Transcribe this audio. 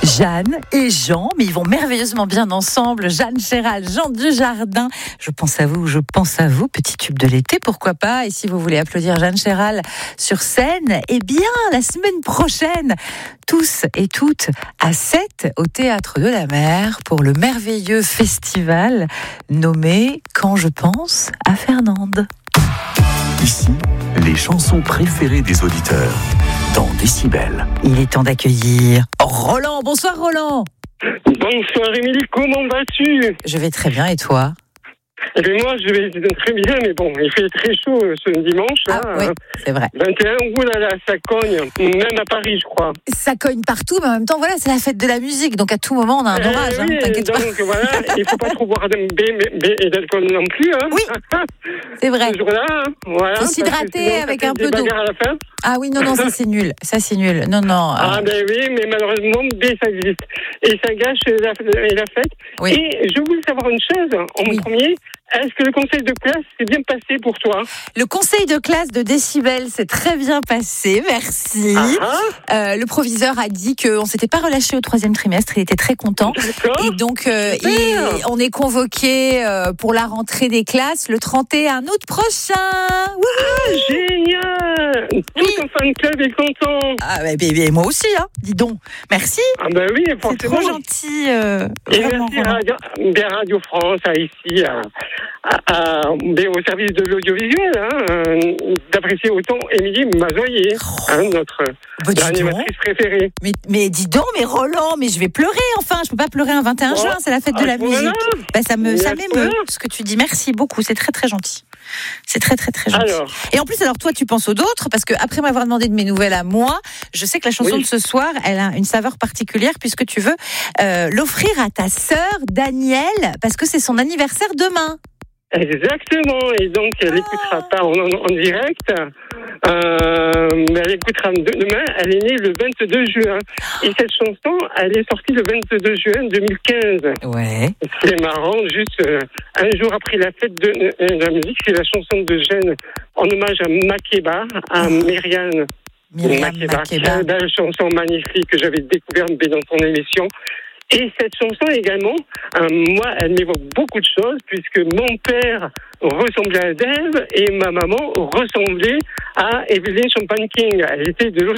Jeanne et Jean, mais ils vont merveilleusement bien ensemble. Jeanne Chéral, Jean Dujardin. Je pense à vous, petit tube de l'été, pourquoi pas. Et si vous voulez applaudir Jeanne Chéral sur scène, eh bien, la semaine prochaine, tous et toutes à 7 au Théâtre de la Mer pour le merveilleux festival nommé Quand je pense à Fernande. Ici, les chansons préférées des auditeurs dans Décibel. Il est temps d'accueillir Roland. Bonsoir Roland. Bonsoir Émilie, comment vas-tu? Je vais très bien et toi? Eh bien, moi, je vais très bien, mais bon, il fait très chaud ce dimanche. Ah oui, c'est vrai. 21, oulala, ça cogne, même à Paris, je crois. Ça cogne partout, mais en même temps, voilà, c'est la fête de la musique, donc à tout moment, on a un orage, oui, t'inquiète donc, pas. voilà, il ne faut pas trop boire et d'alcool non plus. Hein. Oui, c'est vrai. Ce jour-là, voilà. Faut s'hydrater avec un peu d'eau. À la fin. Ah oui, non, ça c'est nul. Ça c'est nul. Non. Ah ben oui, mais malheureusement, ça existe. Et ça gâche la fête. Oui. Et je voulais savoir une chose, en premier. Est-ce que le conseil de classe s'est bien passé pour toi? Le conseil de classe de Décibel s'est très bien passé, merci. Le proviseur a dit qu'on ne s'était pas relâché au 3e trimestre, il était très content. D'accord. Et donc, on est convoqué pour la rentrée des classes le 31 août prochain. Ah, génial! Tout ton fan club est content. Ah, bah, moi aussi, hein. Dis donc. Merci. Ah, ben oui, c'est forcément. trop gentil. Et Vraiment, merci Radio France, ici, au service de l'audiovisuel, d'apprécier autant Émilie Mazoyer, notre animatrice préférée. Mais dis donc, mais Roland, mais je vais pleurer enfin. Je peux pas pleurer un 21 juin, c'est la fête de la musique. Bah, ça m'émeut ce que tu dis. Merci beaucoup, c'est très très gentil. C'est très très très gentil. Et en plus, toi, tu penses aux d'autres parce que après m'avoir demandé de mes nouvelles à moi, je sais que la chanson de ce soir, elle a une saveur particulière puisque tu veux l'offrir à ta sœur Danielle parce que c'est son anniversaire demain. Exactement, et donc elle écoutera pas en direct, mais elle écoutera demain. Elle est née le 22 juin, et cette chanson, elle est sortie le 22 juin 2015. Ouais. C'est marrant, juste un jour après la fête de la musique, c'est la chanson de Jeanne en hommage à Makeba, à Myriam Makeba. C'est une belle chanson magnifique que j'avais découverte dans ton émission. Et cette chanson également, moi, elle m'évoque beaucoup de choses, puisque mon père ressemblait à Dave et ma maman ressemblait à Evelyn Champagne King. Elle était de Los